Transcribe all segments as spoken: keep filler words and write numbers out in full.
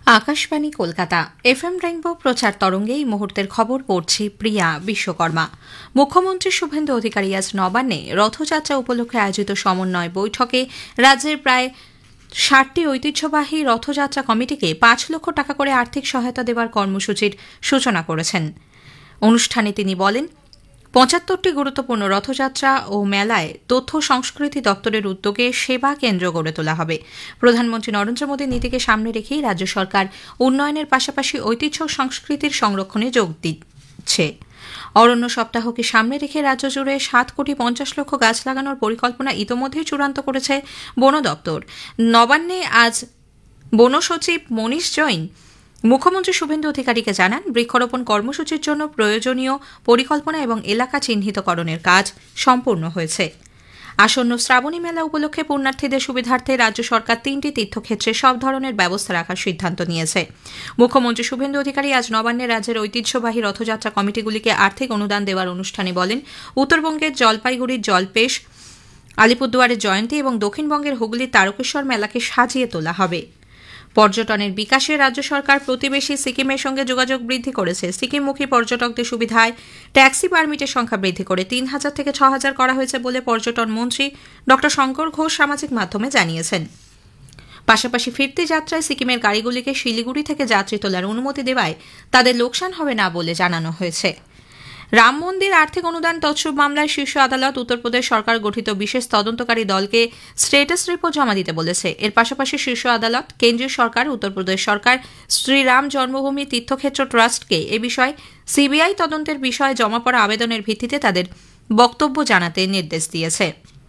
Akashvani Kolkata FM rainbow প্রচার তরঙ্গে এই মুহূর্তের খবর পড়ছি প্রিয়া বিশ্বকর্মা। মুখ্যমন্ত্রী শুভেন্দু অধিকারী আজ নবান্নে রথযাত্রা উপলক্ষে আয়োজিত সমন্বয় বৈঠকে রাজ্যের প্রায় ষাটটি ঐতিহ্যবাহী রথযাত্রা কমিটিকে পাঁচ লক্ষ টাকা করে আর্থিক সহায়তা দেওয়ার কর্মসূচির সূচনা করেছেন। অনুষ্ঠানে তিনি বলেন, পঁচাত্তরটি গুরুত্বপূর্ণ রথযাত্রা ও মেলায় তথ্য সংস্কৃতি দপ্তরের উদ্যোগে সেবা কেন্দ্র গড়ে তোলা হবে। প্রধানমন্ত্রী নরেন্দ্র মোদীর নীতিকে সামনে রেখেই রাজ্য সরকার উন্নয়নের পাশাপাশি ঐতিহ্য সংস্কৃতির সংরক্ষণে যোগ দিচ্ছে। অরণ্য সপ্তাহকে সামনে রেখে রাজ্য জুড়ে সাত কোটি পঞ্চাশ লক্ষ গাছ লাগানোর পরিকল্পনা ইতোমধ্যেই চূড়ান্ত করেছে বন দপ্তর। নবান্নে আজ বন সচিব মনীষ জৈন মুখ্যমন্ত্রী শুভেন্দু অধিকারীকে জানান, বৃক্ষরোপণ কর্মসূচির জন্য প্রয়োজনীয় পরিকল্পনা এবং এলাকা চিহ্নিতকরণের কাজ সম্পূর্ণ হয়েছে। আসন্ন শ্রাবণী মেলা উপলক্ষে পুণ্যার্থীদের সুবিধার্থে রাজ্য সরকার তিনটি তীর্থক্ষেত্রে সব ধরনের ব্যবস্থা রাখার সিদ্ধান্ত নিয়েছে। মুখ্যমন্ত্রী শুভেন্দু অধিকারী আজ নবান্নে রাজ্যের ঐতিহ্যবাহী রথযাত্রা কমিটিগুলিকে আর্থিক অনুদান দেওয়ার অনুষ্ঠানে বলেন, উত্তরবঙ্গের জলপাইগুড়ির জলপেশ, আলিপুরদুয়ারের জয়ন্তী এবং দক্ষিণবঙ্গের হুগলির তারকেশ্বর মেলাকে সাজিয়ে তোলা হবে। পর্যটনের বিকাশে রাজ্য সরকার প্রতিবেশী সিকিমের সঙ্গে যোগাযোগ বৃদ্ধি করেছে। সিকিমমুখী পর্যটকদের সুবিধায় ট্যাক্সি পারমিটের সংখ্যা বৃদ্ধি করে তিন হাজার থেকে ছ হাজার করা হয়েছে বলে পর্যটন মন্ত্রী ড শঙ্কর ঘোষ সামাজিক মাধ্যমে জানিয়েছেন। পাশাপাশি ফিরতি যাত্রায় সিকিমের গাড়িগুলিকে শিলিগুড়ি থেকে যাত্রী তোলার অনুমতি দেওয়ায় তাদের লোকসান হবে না বলে জানানো হয়েছে। রাম মন্দির আর্থিক অনুদান তৎসব মামলায় শীর্ষ আদালত উত্তরপ্রদেশ সরকার গঠিত বিশেষ তদন্তকারী দলকে স্ট্যাটাস রিপোর্ট জমা দিতে বলেছে। এর পাশাপাশি শীর্ষ আদালত কেন্দ্রীয় সরকার, উত্তরপ্রদেশ সরকার, শ্রীরাম জন্মভূমি তীর্থক্ষেত্র ট্রাস্টকে এ বিষয়ে সিবিআই তদন্তের বিষয়ে জমা পড়া আবেদনের ভিত্তিতে তাদের বক্তব্য জানাতে নির্দেশ দিয়েছে।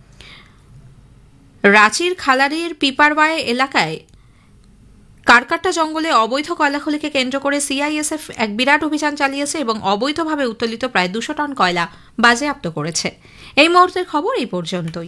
রাঁচির খালারির পিপারওয়াই এলাকায় কারকাট্টা জঙ্গলে অবৈধ কয়লা খনিকে কেন্দ্র করে সিআইএসএফ এক বিরাট অভিযান চালিয়েছে এবং অবৈধভাবে উত্তোলিত প্রায় দুশো টন কয়লা বাজেয়াপ্ত করেছে। এই মুহূর্তের খবর এই পর্যন্তই।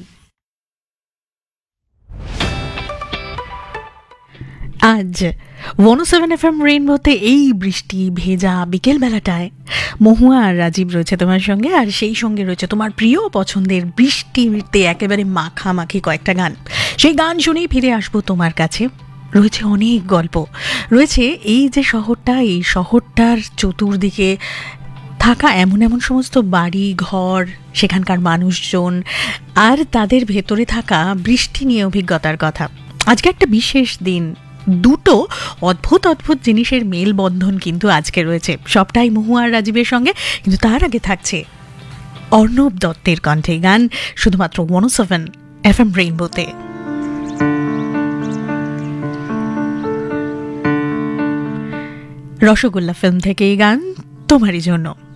আজ ওয়ান ও সেভেন এফ এম রেইনবোতে এই বৃষ্টি ভেজা বিকেল বেলাটায় মহুয়া আর রাজীব রয়েছে তোমার সঙ্গে, আর সেই সঙ্গে রয়েছে তোমার প্রিয় পছন্দের বৃষ্টিতে একেবারে মাখামাখি কয়েকটা গান। সেই গান শুনেই ফিরে আসবো তোমার কাছে। রয়েছে অনেক গল্প, রয়েছে এই যে শহরটা, এই শহরটার চতুর্দিকে থাকা এমন এমন সমস্ত বাড়ি ঘর, সেখানকার মানুষজন, আর তাদের ভেতরে থাকা বৃষ্টি নিয়ে অভিজ্ঞতার কথা। আজকে একটা বিশেষ দিন, দুটো অদ্ভুত অদ্ভুত জিনিসের মেলবন্ধন কিন্তু আজকে রয়েছে। সবটাই মহুয়া আর রাজীবের সঙ্গে, কিন্তু তার আগে থাকছে অর্ণব দত্তের কণ্ঠে গান, শুধুমাত্র ওয়ান ও seven F M রেইনবোতে। Rasgulla film থেকে এই গান তোমারই জন্য।